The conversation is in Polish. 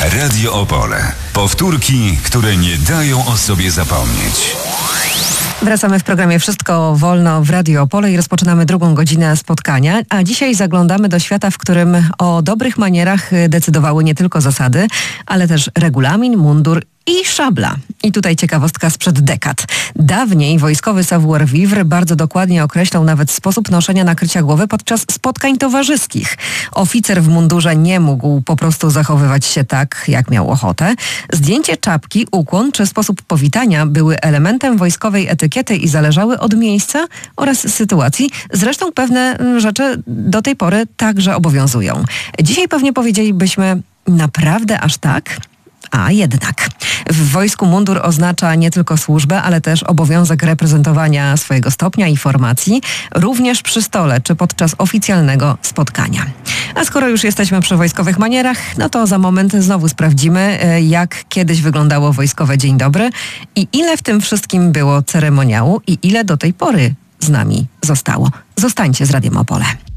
Radio Opole. Powtórki, które nie dają o sobie zapomnieć. Wracamy w programie Wszystko Wolno w Radio Opole i rozpoczynamy drugą godzinę spotkania, a dzisiaj zaglądamy do świata, w którym o dobrych manierach decydowały nie tylko zasady, ale też regulamin, mundur i szabla. I tutaj ciekawostka sprzed dekad. Dawniej wojskowy savoir-vivre bardzo dokładnie określał nawet sposób noszenia nakrycia głowy podczas spotkań towarzyskich. Oficer w mundurze nie mógł po prostu zachowywać się tak, jak miał ochotę. Zdjęcie czapki, ukłon czy sposób powitania były elementem wojskowej etykiety i zależały od miejsca oraz sytuacji. Zresztą pewne rzeczy do tej pory także obowiązują. Dzisiaj pewnie powiedzielibyśmy, naprawdę aż tak? A jednak. W wojsku mundur oznacza nie tylko służbę, ale też obowiązek reprezentowania swojego stopnia i formacji, również przy stole czy podczas oficjalnego spotkania. A skoro już jesteśmy przy wojskowych manierach, no to za moment znowu sprawdzimy, jak kiedyś wyglądało wojskowe dzień dobry i ile w tym wszystkim było ceremoniału i ile do tej pory z nami zostało. Zostańcie z Radiem Opole.